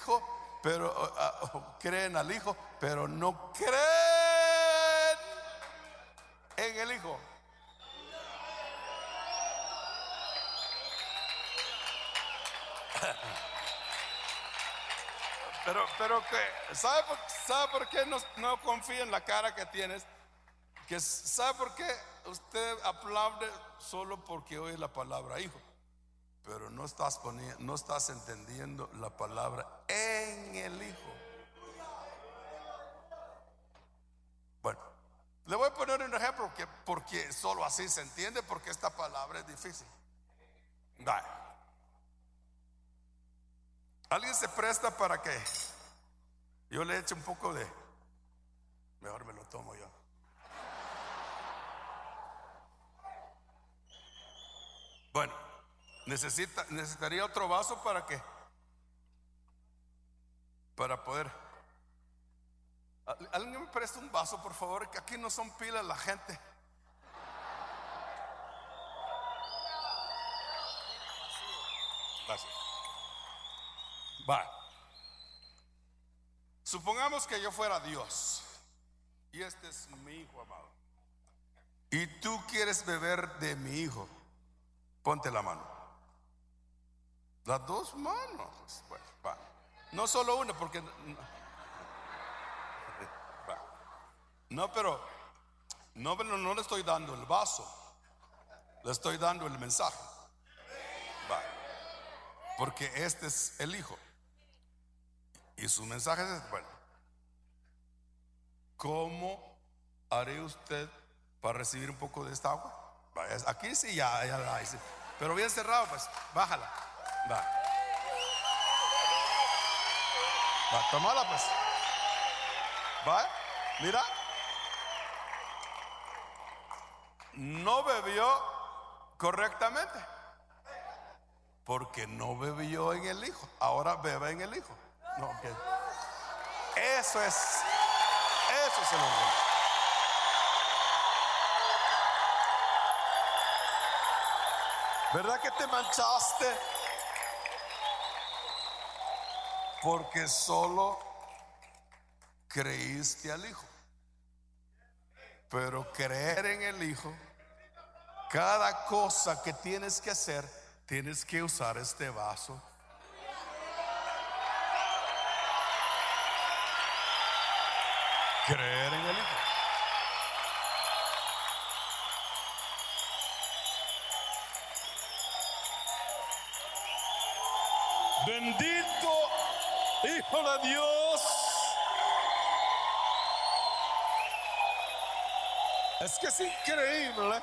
Hijo, pero creen al Hijo, pero no creen en el Hijo. Pero ¿sabe por qué no confía en la cara que tienes? ¿Sabe por qué usted aplaude? Solo porque oye la palabra hijo, pero no estás entendiendo la palabra en el Hijo. Bueno, le voy a poner un ejemplo porque solo así se entiende, porque esta palabra es difícil. ¿Alguien se presta para que yo le eche un poco de... Mejor me lo tomo yo. Bueno, necesitaría otro vaso para poder... ¿Alguien me presta un vaso, por favor? Que aquí no son pilas la gente. Gracias. Supongamos que yo fuera Dios y este es mi hijo amado, y tú quieres beber de mi hijo. Ponte la mano. Las dos manos. Bueno, no solo una, porque pero no le estoy dando el vaso, le estoy dando el mensaje. Porque este es el Hijo y su mensaje es, bueno, ¿cómo haré usted para recibir un poco de esta agua? Aquí sí, ya sí. Pero bien cerrado, pues, bájala. Tomala, pues. Mira. No bebió correctamente, porque no bebió en el Hijo. Ahora bebe en el Hijo. Eso es el orden. ¿Verdad que te manchaste? Porque solo creíste al Hijo. Pero creer en el Hijo, cada cosa que tienes que hacer, tienes que usar este vaso. Creer en el Hijo. Bendito Hijo de Dios. Es que es increíble.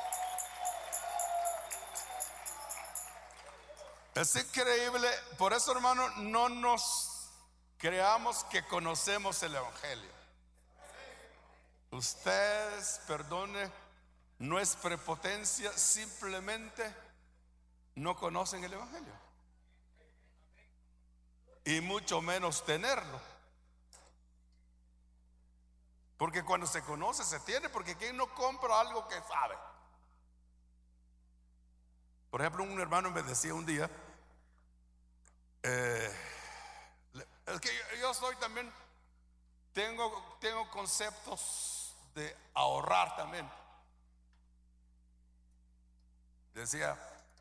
Es increíble. Por eso, hermano, no nos creamos que conocemos el Evangelio. Ustedes, perdone, no es prepotencia, simplemente no conocen el Evangelio. Y mucho menos tenerlo. Porque cuando se conoce, se tiene. Porque ¿quién no compra algo que sabe? Por ejemplo, un hermano me decía un día, es que yo soy también, tengo conceptos de ahorrar también. Decía,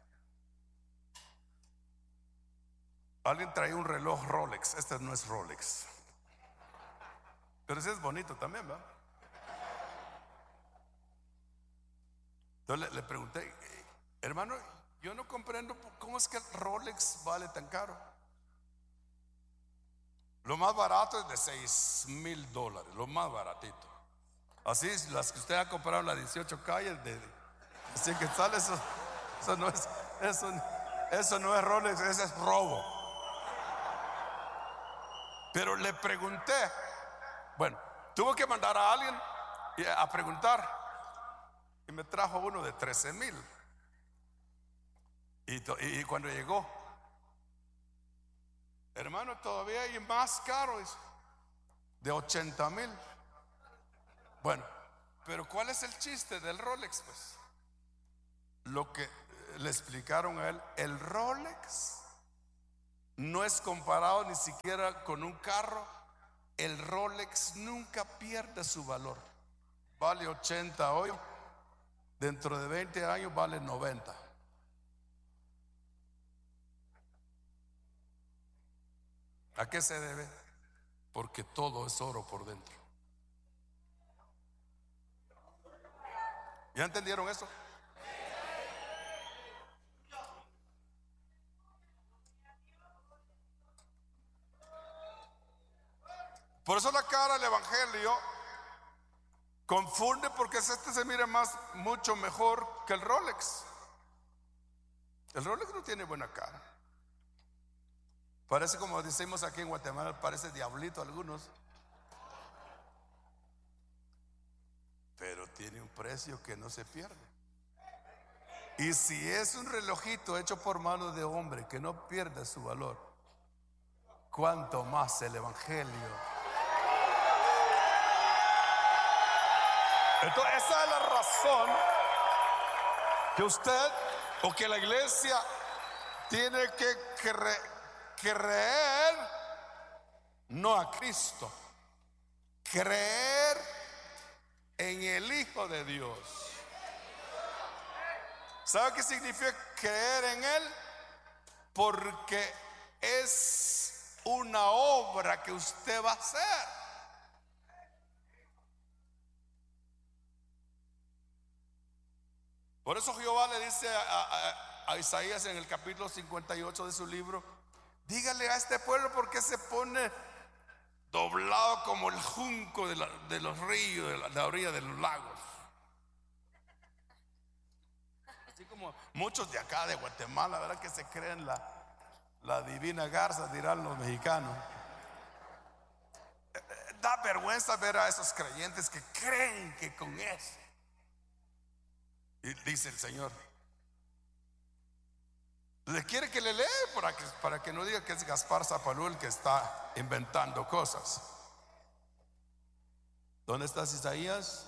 alguien traía un reloj Rolex. Este no es Rolex, pero ese es bonito también, ¿verdad? Entonces le pregunté, hermano, yo no comprendo cómo es que el Rolex vale tan caro. Lo más barato es de $6,000, lo más baratito. Así, las que usted ha comprado en las 18 calles, así que sale eso no es Rolex, ese es robo. Pero le pregunté, bueno, tuvo que mandar a alguien a preguntar, y me trajo uno de 13,000. Y cuando llegó, hermano, todavía hay más caros, de 80,000. Bueno, pero ¿cuál es el chiste del Rolex? Pues lo que le explicaron a él, el Rolex no es comparado ni siquiera con un carro. El Rolex nunca pierde su valor. Vale 80 hoy, dentro de 20 años vale 90. ¿A qué se debe? Porque todo es oro por dentro. ¿Ya entendieron eso? Por eso la cara del evangelio confunde, porque este se mira mucho mejor que el Rolex. El Rolex no tiene buena cara. Parece, como decimos aquí en Guatemala, parece diablito a algunos. Pero tiene un precio que no se pierde. Y si es un relojito hecho por mano de hombre que no pierde su valor, ¿cuánto más el evangelio? Entonces, esa es la razón que usted o que la iglesia tiene que creer, no a Cristo, creer en el Hijo de Dios. ¿Sabe qué significa creer en Él? Porque es una obra que usted va a hacer. Por eso Jehová le dice a Isaías en el capítulo 58 de su libro: dígale a este pueblo por qué se pone doblado como el junco de los ríos, de la orilla de los lagos. Así como muchos de acá de Guatemala, ¿verdad? Que se creen la divina garza, dirán los mexicanos. Da vergüenza ver a esos creyentes que creen que con eso. Y dice el Señor, le quiere que le lee para que no diga que es Gaspar Zapalú el que está inventando cosas. ¿Dónde estás, Isaías?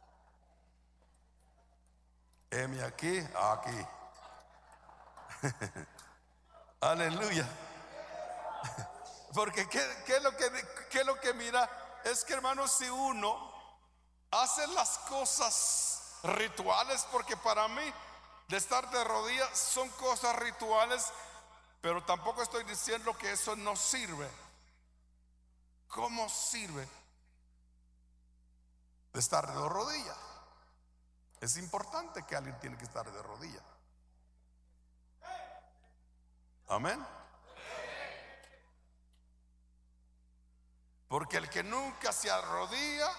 Heme aquí, aquí. Aleluya. Porque ¿qué es lo que mira? Es que, hermanos, si uno hace las cosas rituales, porque para mí de estar de rodillas son cosas rituales, pero tampoco estoy diciendo que eso no sirve. ¿Cómo sirve de estar de rodillas? Es importante que alguien tiene que estar de rodillas. Amén. Porque el que nunca se arrodilla,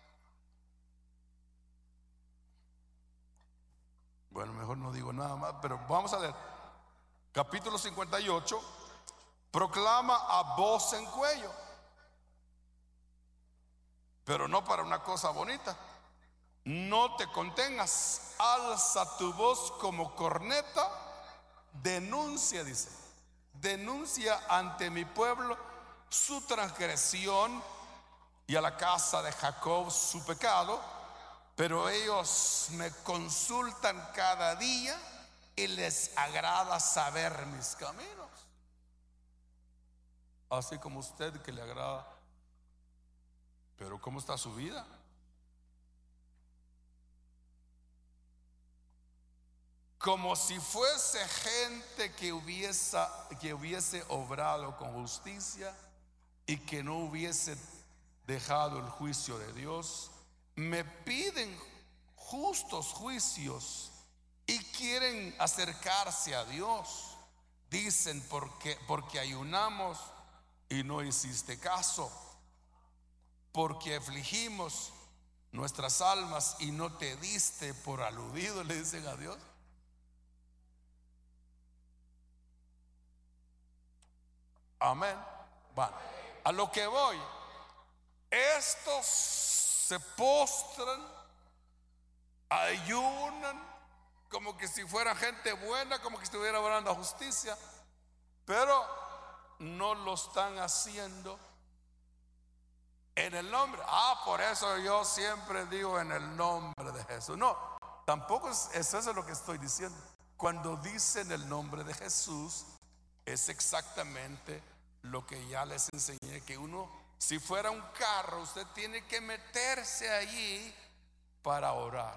bueno, mejor no digo nada más, pero vamos a leer. Capítulo 58, proclama a voz en cuello, pero no para una cosa bonita. No te contengas, alza tu voz como corneta, denuncia, dice, denuncia ante mi pueblo su transgresión y a la casa de Jacob su pecado. Pero ellos me consultan cada día y les agrada saber mis caminos. Así como usted que le agrada. Pero ¿cómo está su vida? Como si fuese gente que hubiese obrado con justicia y que no hubiese dejado el juicio de Dios. Me piden justos juicios y quieren acercarse a Dios. Dicen, porque ayunamos y no hiciste caso, porque afligimos nuestras almas y no te diste por aludido, le dicen a Dios. Amén. Bueno, a lo que voy, estos se postran, ayunan, como que si fuera gente buena, como que estuviera orando a justicia, pero no lo están haciendo en el nombre. Por eso yo siempre digo en el nombre de Jesús. No, tampoco es eso lo que estoy diciendo. Cuando dicen el nombre de Jesús, es exactamente lo que ya les enseñé, que uno, si fuera un carro, usted tiene que meterse allí para orar.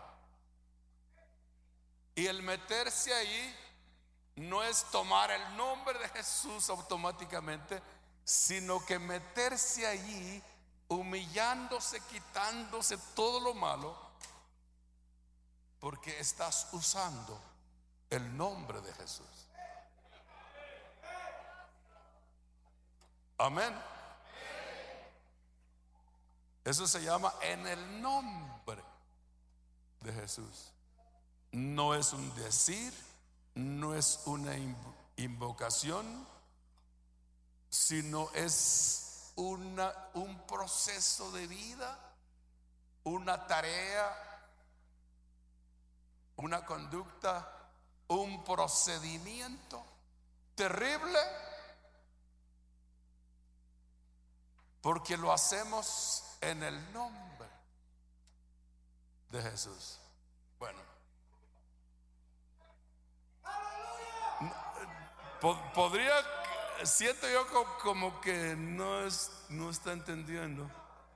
Y el meterse allí no es tomar el nombre de Jesús automáticamente, sino que meterse allí humillándose, quitándose todo lo malo, porque estás usando el nombre de Jesús. Amén. Eso se llama en el nombre de Jesús. No es un decir, no es una invocación, sino es un proceso de vida, una tarea, una conducta, un procedimiento terrible, porque lo hacemos en el nombre de Jesús. Bueno, siento yo como que no está entendiendo.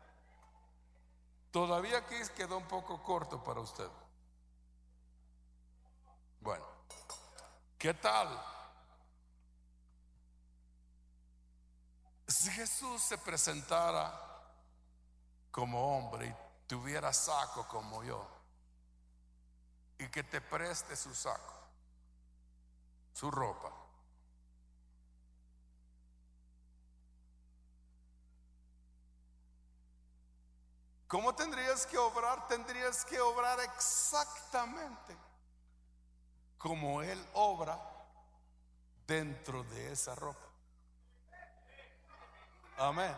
Todavía aquí quedó un poco corto para usted. Bueno, ¿qué tal si Jesús se presentara como hombre y tuviera saco como yo, y que te preste su saco, su ropa? ¿Cómo tendrías que obrar? Tendrías que obrar exactamente como Él obra dentro de esa ropa. Amén.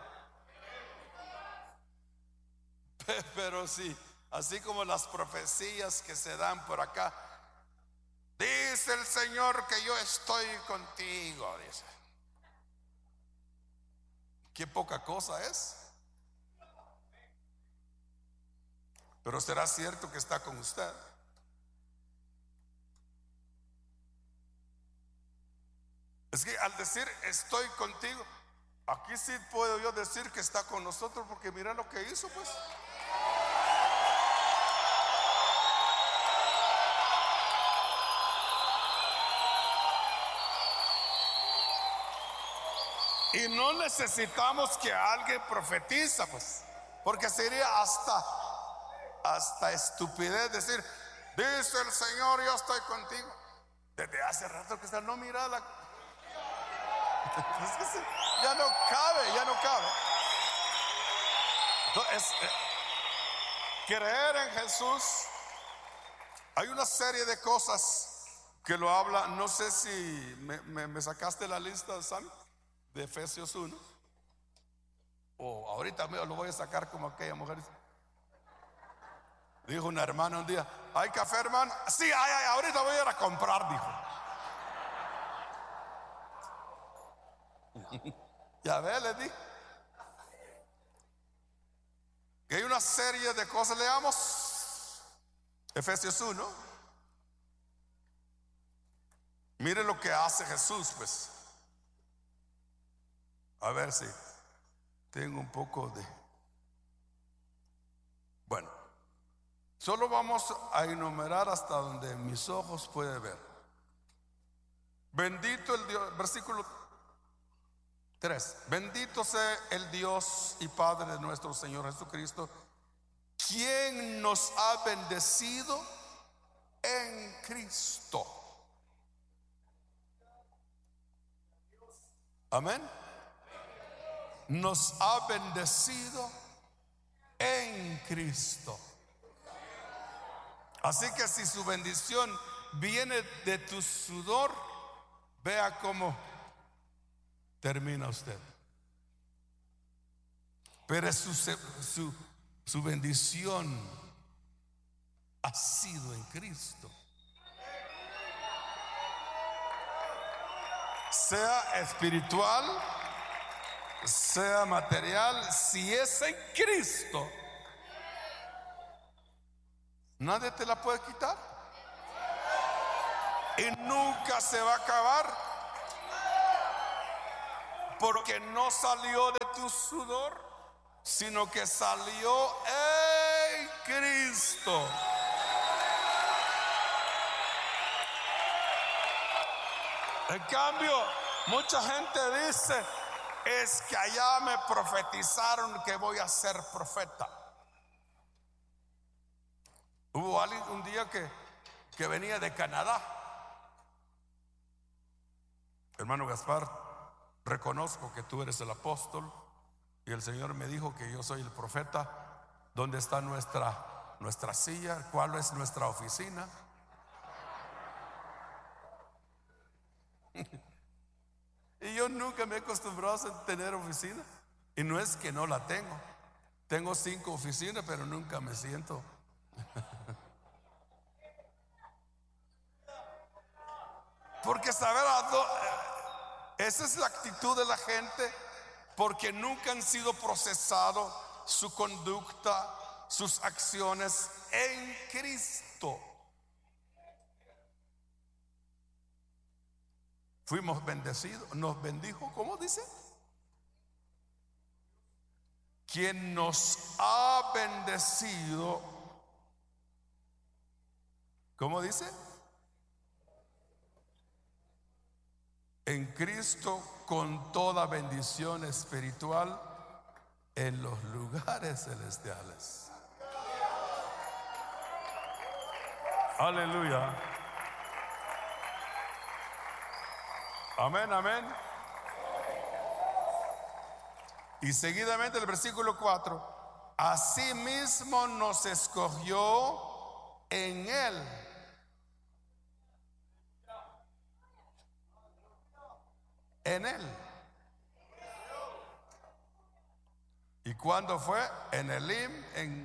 Pero sí, así como las profecías que se dan por acá, dice el Señor que yo estoy contigo, dice. Qué poca cosa es. Pero será cierto que está con usted. Es que al decir estoy contigo, aquí sí puedo yo decir que está con nosotros, porque mira lo que hizo, pues. Y no necesitamos que alguien profetiza, pues, porque sería hasta estupidez decir, dice el Señor, yo estoy contigo. Desde hace rato que está, no, mira la... Es que ya no cabe. Entonces, creer en Jesús, hay una serie de cosas que lo habla. No sé si me sacaste la lista, Sam, de Efesios 1, o ahorita lo voy a sacar como aquella mujer. Dijo una hermana un día, ¿hay café, hermano? Sí, ahorita voy a ir a comprar, dijo. Ya ve, le dije que hay una serie de cosas. Leamos Efesios 1. Mire lo que hace Jesús, pues. A ver si tengo un poco de... Bueno, solo vamos a enumerar hasta donde mis ojos pueden ver. Bendito el Dios, versículo 3. Bendito sea el Dios y Padre de nuestro Señor Jesucristo, quien nos ha bendecido en Cristo. Amén. Nos ha bendecido en Cristo. Así que si su bendición viene de tu sudor, vea cómo termina usted. Pero su bendición ha sido en Cristo. Sea espiritual, sea material, si es en Cristo, nadie te la puede quitar y nunca se va a acabar porque no salió de tu sudor, sino que salió en Cristo. En cambio, mucha gente dice, es que allá me profetizaron que voy a ser profeta. Hubo alguien un día que venía de Canadá. Hermano Gaspar, reconozco que tú eres el apóstol y el Señor me dijo que yo soy el profeta. ¿Dónde está nuestra silla? ¿Cuál es nuestra oficina? Y yo nunca me he acostumbrado a tener oficina. Y no es que no la tengo. Tengo 5 oficinas, pero nunca me siento. Porque saber esa es la actitud de la gente, porque nunca han sido procesados su conducta, sus acciones en Cristo. Fuimos bendecidos, nos bendijo, ¿cómo dice? Quien nos ha bendecido, ¿cómo dice? En Cristo con toda bendición espiritual en los lugares celestiales. Aleluya. Amén, amén. Y seguidamente el versículo 4: asimismo nos escogió en Él. En Él. ¿Y cuándo fue? En Elim,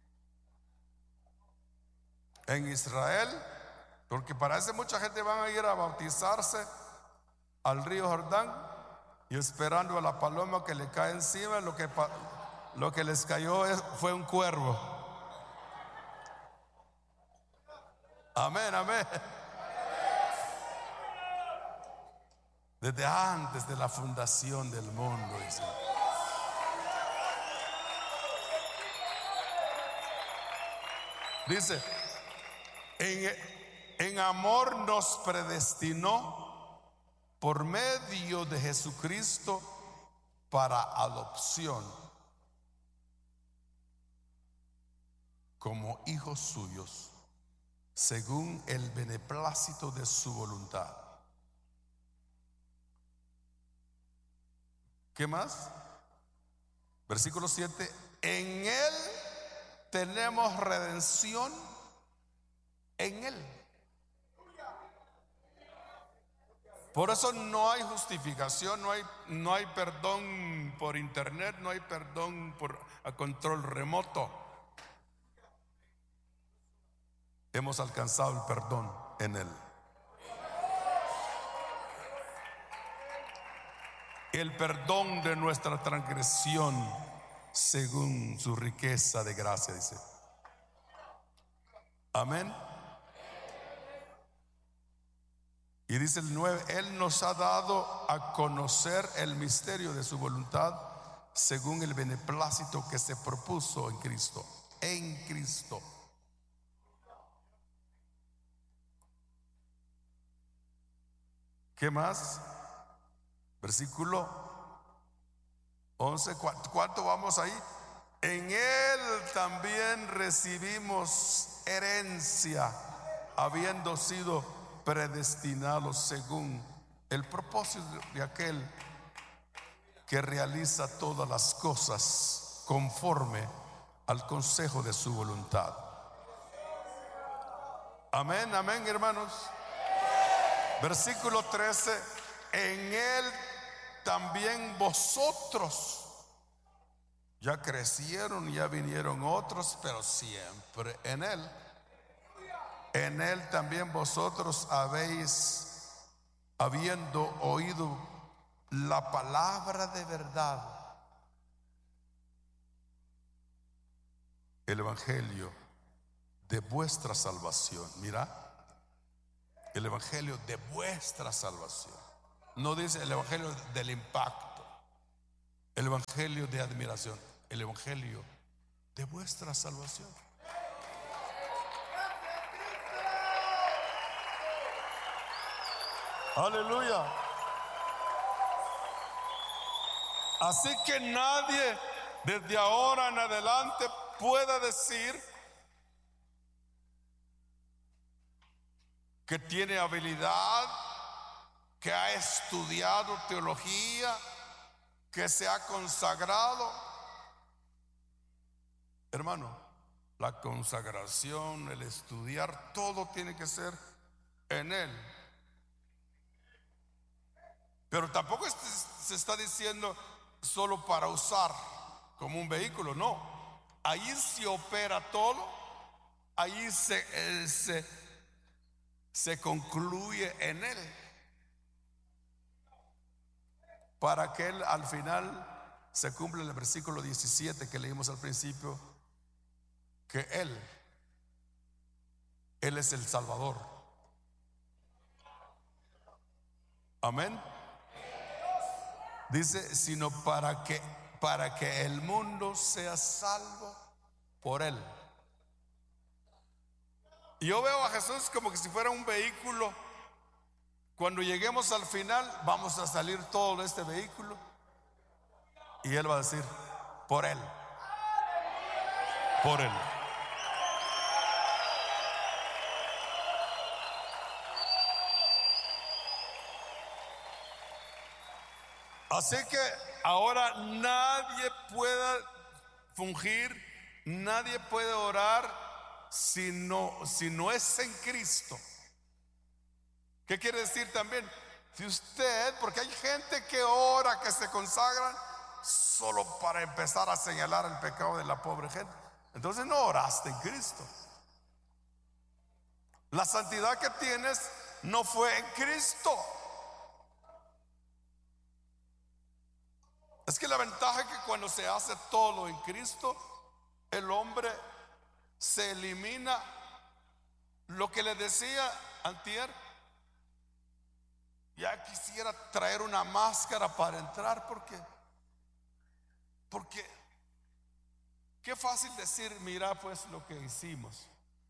en Israel. Porque parece mucha gente van a ir a bautizarse al río Jordán y esperando a la paloma que le cae encima, lo que les cayó fue un cuervo. Amén, amén. Desde antes de la fundación del mundo, dice. Dice, en amor nos predestinó por medio de Jesucristo para adopción como hijos suyos, según el beneplácito de su voluntad. ¿Qué más? Versículo 7: en Él tenemos redención, en Él. Por eso no hay justificación, no hay perdón por internet, no hay perdón a control remoto. Hemos alcanzado el perdón en Él. El perdón de nuestra transgresión según su riqueza de gracia, dice. Amén. Y dice el 9: Él nos ha dado a conocer el misterio de su voluntad según el beneplácito que se propuso en Cristo. En Cristo. ¿Qué más? Versículo 11. ¿Cuánto vamos ahí? En Él también recibimos herencia, habiendo sido predestinados según el propósito de aquel que realiza todas las cosas conforme al consejo de su voluntad. Amén, amén, hermanos. Versículo 13: en Él también vosotros ya crecieron, ya vinieron otros, pero siempre en Él. En Él también vosotros habéis, habiendo oído la palabra de verdad, el evangelio de vuestra salvación. Mira, el evangelio de vuestra salvación. No dice el evangelio del impacto. el evangelio de admiración, el evangelio de vuestra salvación. Aleluya. Así que nadie desde ahora en adelante pueda decir que tiene habilidad, que ha estudiado teología, que se ha consagrado. Hermano, la consagración, el estudiar, todo tiene que ser en Él. Pero tampoco se está diciendo solo para usar como un vehículo, no. Ahí se opera todo, ahí se concluye en Él, para que Él al final se cumpla el versículo 17 que leímos al principio, que Él es el Salvador. Amén. Dice, sino para que el mundo sea salvo por Él. Y yo veo a Jesús como que si fuera un vehículo. Cuando lleguemos al final, vamos a salir todo de este vehículo y Él va a decir, por Él, por Él. Así que ahora nadie puede fungir, nadie puede orar si no es en Cristo. ¿Qué quiere decir también? Si usted, porque hay gente que ora, que se consagran solo para empezar a señalar el pecado de la pobre gente, entonces no oraste en Cristo. La santidad que tienes no fue en Cristo. Es que la ventaja es que cuando se hace todo en Cristo, el hombre se elimina. Lo que le decía antier, ya quisiera traer una máscara para entrar, porque qué fácil decir, mira pues lo que hicimos.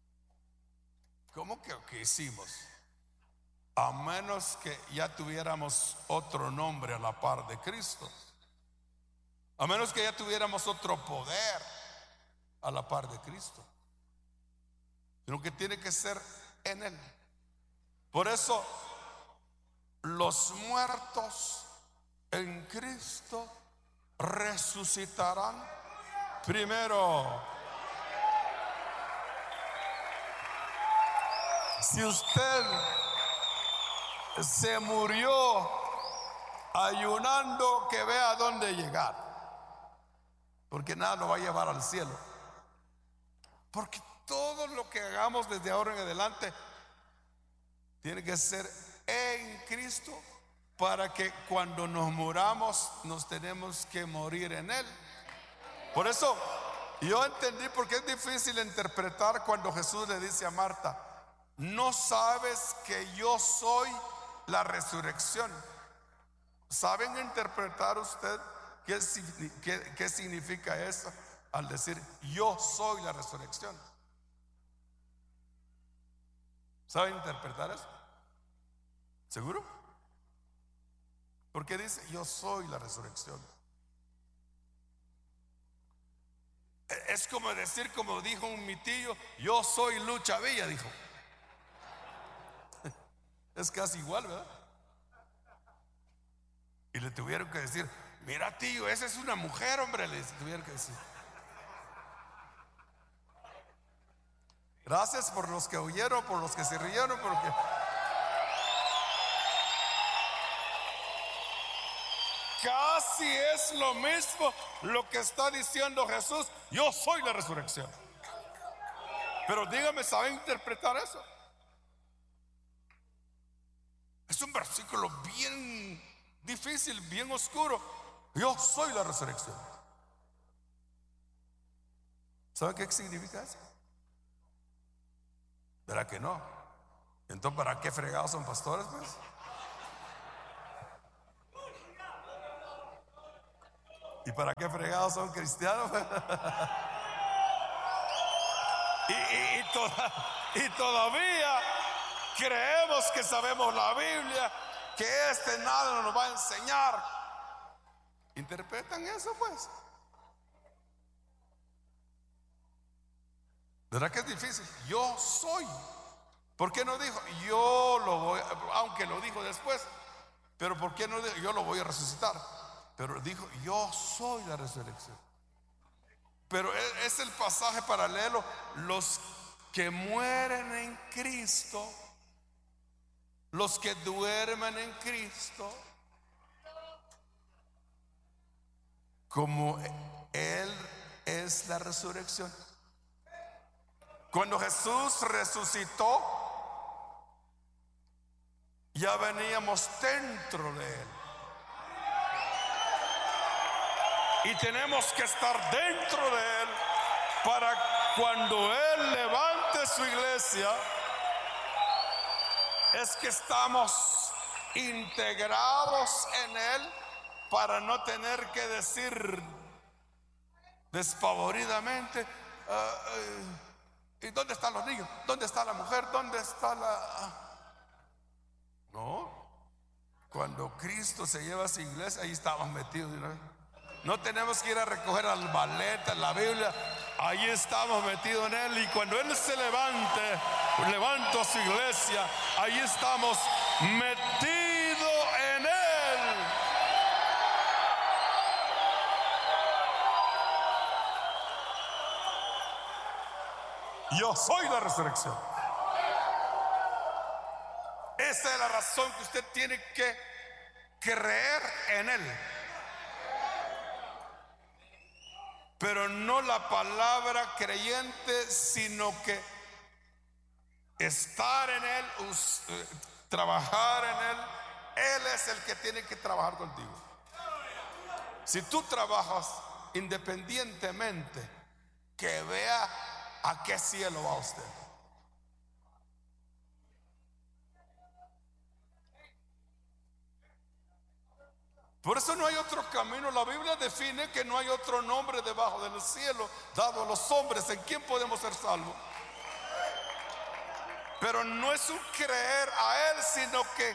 ¿Cómo que hicimos? A menos que ya tuviéramos otro nombre a la par de Cristo, a menos que ya tuviéramos otro poder a la par de Cristo, sino que tiene que ser en Él. Por eso los muertos en Cristo resucitarán primero. Si usted se murió ayunando, que vea dónde llegar, porque nada lo va a llevar al cielo. Porque todo lo que hagamos desde ahora en adelante tiene que ser en Cristo, para que cuando nos muramos nos tenemos que morir en Él. Por eso yo entendí por qué es difícil interpretar cuando Jesús le dice a Marta, no sabes que yo soy la resurrección. ¿Saben interpretar usted qué significa eso al decir yo soy la resurrección? ¿Saben interpretar eso? ¿Seguro? Porque dice yo soy la resurrección. Es como decir, como dijo mi tío, yo soy Lucha Villa, dijo. Es casi igual, ¿verdad? Y le tuvieron que decir, mira tío, esa es una mujer, hombre, le tuvieron que decir. Gracias por los que oyeron, por los que se rieron, porque casi es lo mismo lo que está diciendo Jesús, yo soy la resurrección. Pero dígame, ¿saben interpretar eso? Es un versículo bien difícil, bien oscuro. Yo soy la resurrección. ¿Saben qué significa eso? ¿Verdad que no? Entonces, ¿para qué fregados son pastores, pues? ¿Y para qué fregados son cristianos? y todavía creemos que sabemos la Biblia, que nada nos va a enseñar. ¿Interpretan eso, pues? ¿Verdad que es difícil? Yo soy. ¿Por qué no dijo yo lo voy, aunque lo dijo después? Pero ¿por qué no dijo yo lo voy a resucitar? Pero dijo yo soy la resurrección. Pero es el pasaje para leerlo. Los que mueren en Cristo, los que duermen en Cristo, como Él es la resurrección. Cuando Jesús resucitó, ya veníamos dentro de Él. Y tenemos que estar dentro de Él para cuando Él levante su iglesia, es que estamos integrados en Él para no tener que decir despavoridamente, ¿y dónde están los niños? ¿Dónde está la mujer? ¿Dónde está la...? No, cuando Cristo se lleva a su iglesia, ahí estamos metidos de una vez. No tenemos que ir a recoger al ballet, la Biblia. Ahí estamos metidos en Él. Y cuando Él se levanta a su iglesia, ahí estamos metidos en Él. Yo soy la resurrección. Esa es la razón que usted tiene que creer en Él. Pero no la palabra creyente, sino que estar en Él, trabajar en Él. Él es el que tiene que trabajar contigo. Si tú trabajas independientemente, que vea a qué cielo va usted. Por eso no hay otro camino. La Biblia define que no hay otro nombre debajo del cielo dado a los hombres en quien podemos ser salvos. Pero no es un creer a Él, sino que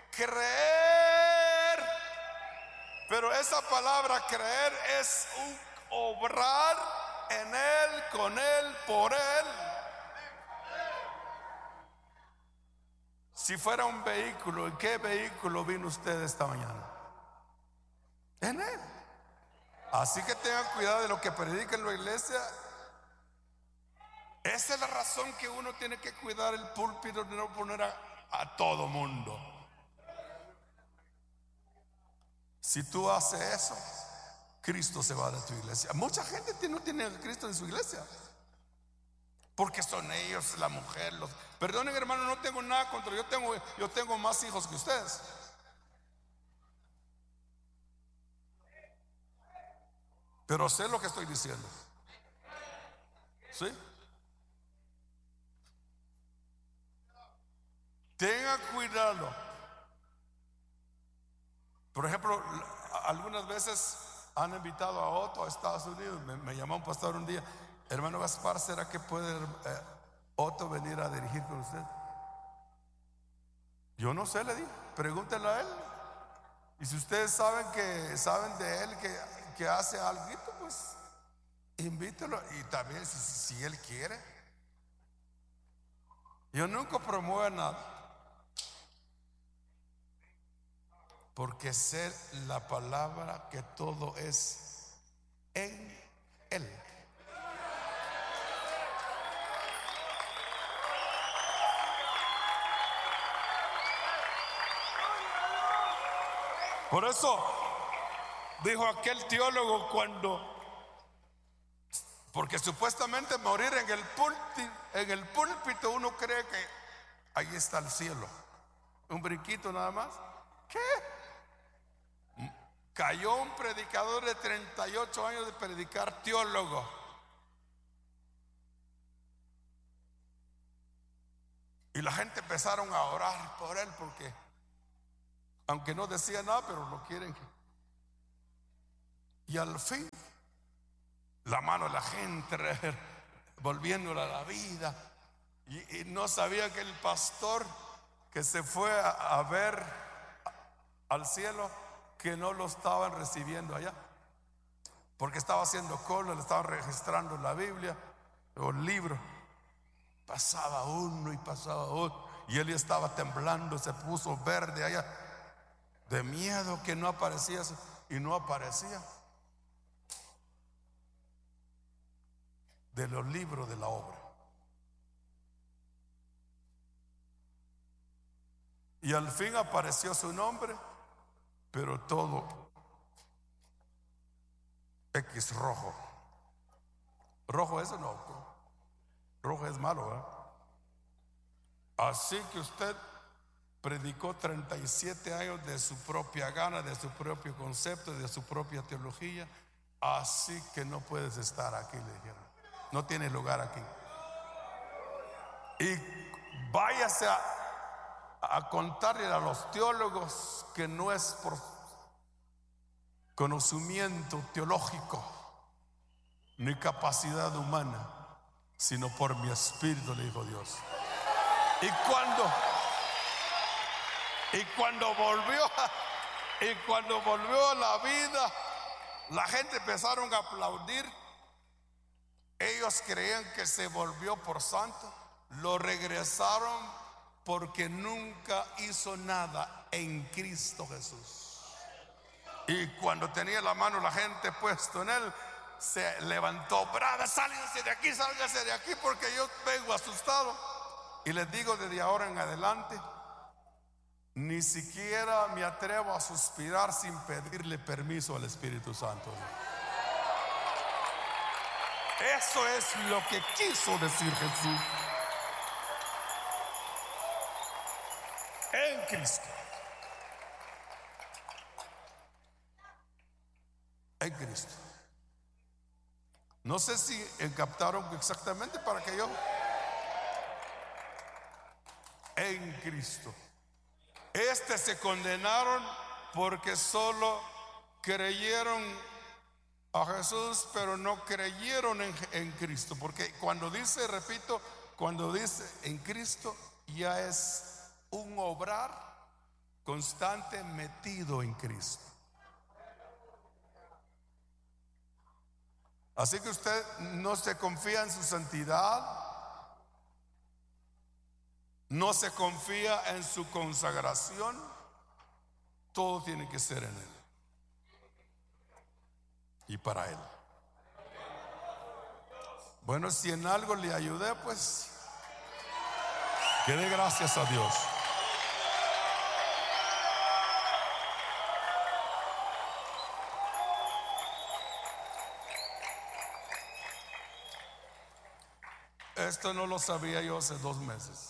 creer. Pero esa palabra creer es un obrar en Él, con Él, por Él. Si fuera un vehículo, ¿en qué vehículo vino usted esta mañana? En Él. Así que tengan cuidado de lo que predican en la iglesia. Esa es la razón que uno tiene que cuidar el púlpito, de no poner a todo mundo. Si tú haces eso, Cristo se va de tu iglesia. Mucha gente no tiene a Cristo en su iglesia porque son ellos, la mujer. Perdonen, hermano, no tengo nada contra. Yo tengo más hijos que ustedes. Pero sé lo que estoy diciendo. ¿Sí? Tenga cuidado. Por ejemplo, algunas veces han invitado a Otto a Estados Unidos. Me llamó un pastor un día: hermano Gaspar, ¿será que puede Otto venir a dirigir con usted? Yo no sé, le dije, pregúntenle a él. Y si ustedes saben de él que hace algo, pues invítelo. Y también si él quiere. Yo nunca promuevo nada, porque sé la palabra que todo es en Él. Por eso dijo aquel teólogo porque supuestamente morir en el púlpito uno cree que ahí está el cielo, un brinquito nada más. ¿Qué? Cayó un predicador de 38 años de predicar, teólogo, y la gente empezaron a orar por él, porque aunque no decía nada, pero lo quieren. Y al fin, la mano de la gente volviéndola a la vida. Y no sabía que el pastor que se fue a ver al cielo, que no lo estaban recibiendo allá, porque estaba haciendo cola, le estaban registrando la Biblia o el libro. Pasaba uno y pasaba otro, y él ya estaba temblando, se puso verde allá de miedo que no aparecía, y no aparecía de los libros de la obra. Y al fin apareció su nombre, pero todo X rojo. Rojo ese no, rojo es malo, ¿verdad? Así que usted predicó 37 años de su propia gana, de su propio concepto, de su propia teología. Así que no puedes estar aquí, le dijeron. No tienes lugar aquí. Y váyase a contarle a los teólogos que no es por conocimiento teológico ni capacidad humana, sino por mi espíritu, le dijo Dios. Y cuando volvió a la vida, la gente empezaron a aplaudir. Ellos creían que se volvió por santo. Lo regresaron porque nunca hizo nada en Cristo Jesús. Y cuando tenía la mano la gente puesto en él, se levantó: brava, sálganse de aquí, porque yo vengo asustado. Y les digo, desde ahora en adelante, ni siquiera me atrevo a suspirar sin pedirle permiso al Espíritu Santo. Eso es lo que quiso decir Jesús. En Cristo. En Cristo. No sé si captaron exactamente para que yo. En Cristo. Se condenaron porque solo creyeron a Jesús, pero no creyeron en Cristo. Porque cuando dice, repito, cuando dice en Cristo, ya es un obrar constante metido en Cristo. Así que usted no se confía en su santidad, no se confía en su consagración. Todo tiene que ser en Él y para Él. Bueno, si en algo le ayudé, pues que dé gracias a Dios. Esto no lo sabía yo hace 2 meses,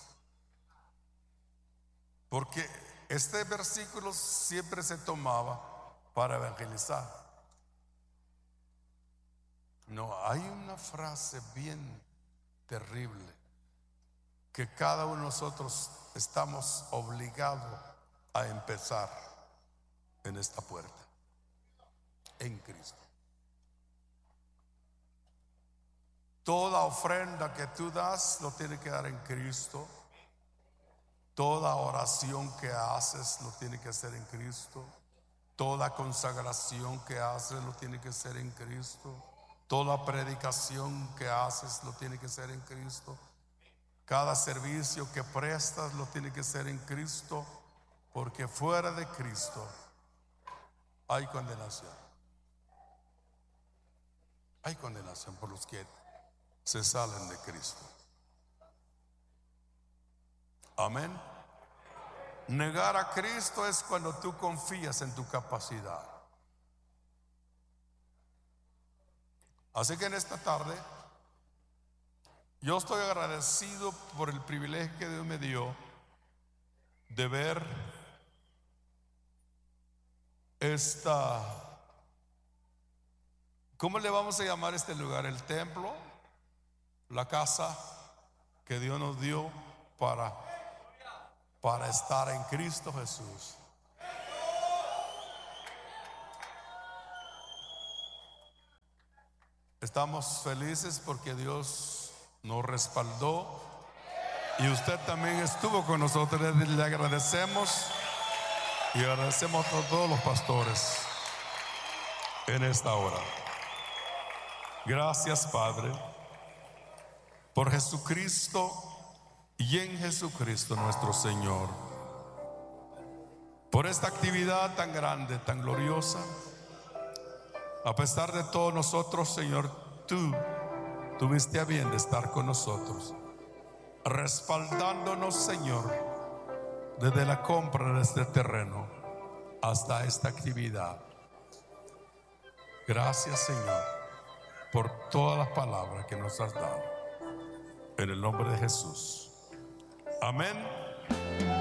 porque este versículo siempre se tomaba para evangelizar. No, hay una frase bien terrible que cada uno de nosotros estamos obligados a empezar en esta puerta, en Cristo. Toda ofrenda que tú das lo tienes que dar en Cristo. Toda oración que haces lo tiene que hacer en Cristo. Toda consagración que haces lo tiene que hacer en Cristo. Toda predicación que haces lo tiene que hacer en Cristo. Cada servicio que prestas lo tiene que hacer en Cristo, porque fuera de Cristo hay condenación. Hay condenación por los que se salen de Cristo. Amén. Negar a Cristo es cuando tú confías en tu capacidad. Así que en esta tarde yo estoy agradecido por el privilegio que Dios me dio de ver ¿cómo le vamos a llamar este lugar? El templo, la casa que Dios nos dio para estar en Cristo Jesús. Estamos felices porque Dios nos respaldó y usted también estuvo con nosotros. Le agradecemos y agradecemos a todos los pastores en esta hora. Gracias, Padre, por Jesucristo y en Jesucristo nuestro Señor, por esta actividad tan grande, tan gloriosa. A pesar de todo, nosotros, Señor, tú tuviste a bien de estar con nosotros, respaldándonos, Señor, desde la compra de este terreno hasta esta actividad. Gracias, Señor, por todas las palabras que nos has dado. En el nombre de Jesús. Amén.